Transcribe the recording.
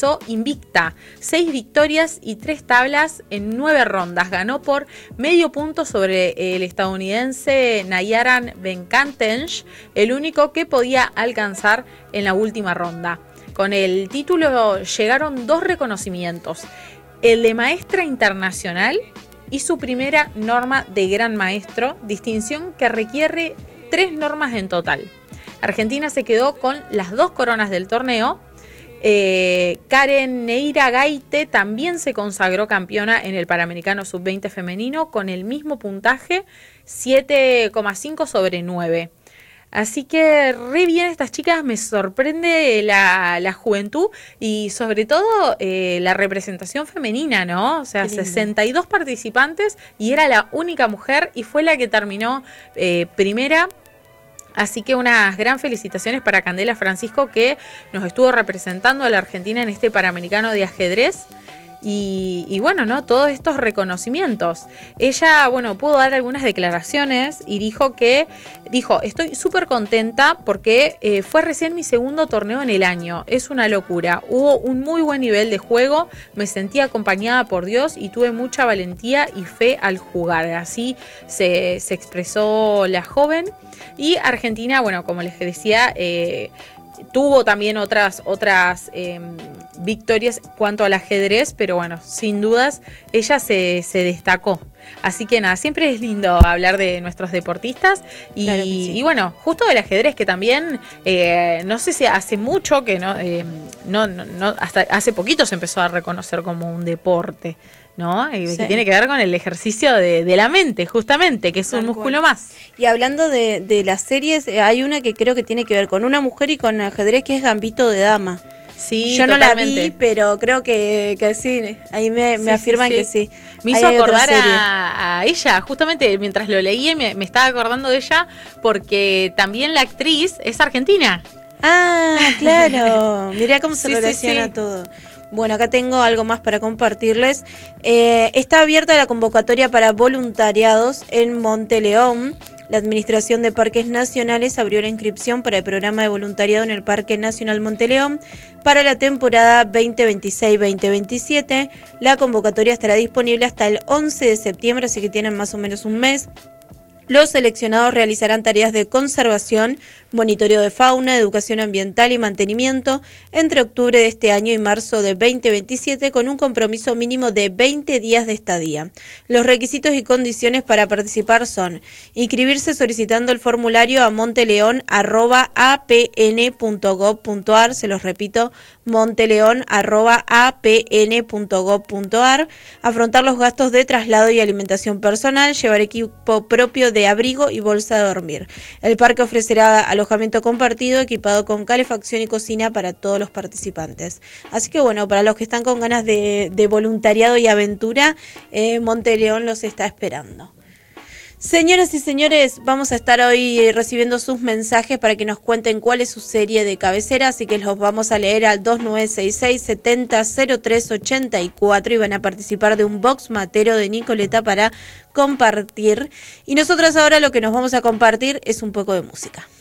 invicta, 6 victorias y 3 tablas en 9 rondas. Ganó por medio punto sobre el estadounidense Nayaran Benkantench, el único que podía alcanzar en la última ronda. Con el título llegaron 2 reconocimientos: el de maestra internacional y su primera norma de gran maestro, distinción que requiere 3 normas en total. Argentina se quedó con las 2 coronas del torneo. Karen Neira Gaite también se consagró campeona en el Panamericano Sub-20 femenino con el mismo puntaje, 7,5 sobre 9. Así que re bien estas chicas, me sorprende la juventud y sobre todo la representación femenina, ¿no? O sea, 62 participantes y era la única mujer y fue la que terminó primera. Así que unas gran felicitaciones para Candela Francisco, que nos estuvo representando a la Argentina en este Panamericano de ajedrez. Y bueno, ¿no? Todos estos reconocimientos. Ella, bueno, pudo dar algunas declaraciones y dijo, estoy súper contenta porque fue recién mi segundo torneo en el año. Es una locura. Hubo un muy buen nivel de juego, me sentí acompañada por Dios y tuve mucha valentía y fe al jugar. Así se expresó la joven. Y Argentina, bueno, como les decía, tuvo también otras victorias cuanto al ajedrez, pero bueno, sin dudas ella se destacó. Así que nada, siempre es lindo hablar de nuestros deportistas y, claro que sí. Y bueno, justo del ajedrez, que también no sé si hace mucho que no, hasta hace poquito se empezó a reconocer como un deporte, ¿no? Sí. Que tiene que ver con el ejercicio de la mente, justamente, que es un músculo más. Y hablando de las series, hay una que creo que tiene que ver con una mujer y con ajedrez, que es Gambito de Dama. Sí, yo totalmente. No la vi, pero creo que sí, ahí me afirman que sí. Me hizo acordar a ella, justamente mientras lo leí me estaba acordando de ella, porque también la actriz es argentina. Ah, claro, mirá cómo se relaciona todo. Bueno, acá tengo algo más para compartirles. Está abierta la convocatoria para voluntariados en Monteleón. La Administración de Parques Nacionales abrió la inscripción para el programa de voluntariado en el Parque Nacional Monteleón para la temporada 2026-2027. La convocatoria estará disponible hasta el 11 de septiembre, así que tienen más o menos un mes. Los seleccionados realizarán tareas de conservación, monitoreo de fauna, educación ambiental y mantenimiento entre octubre de este año y marzo de 2027 con un compromiso mínimo de 20 días de estadía. Los requisitos y condiciones para participar son inscribirse solicitando el formulario a monteleon@apn.gov.ar, se los repito, monteleon@apn.gov.ar, afrontar los gastos de traslado y alimentación personal, llevar equipo propio de abrigo y bolsa de dormir. El parque ofrecerá alojamiento compartido equipado con calefacción y cocina para todos los participantes. Así que bueno, para los que están con ganas de voluntariado y aventura, Monteleón los está esperando. Señoras y señores, vamos a estar hoy recibiendo sus mensajes para que nos cuenten cuál es su serie de cabecera, así que los vamos a leer al 2966-700384 y van a participar de un box matero de Nicoleta para compartir. Y nosotros ahora lo que nos vamos a compartir es un poco de música.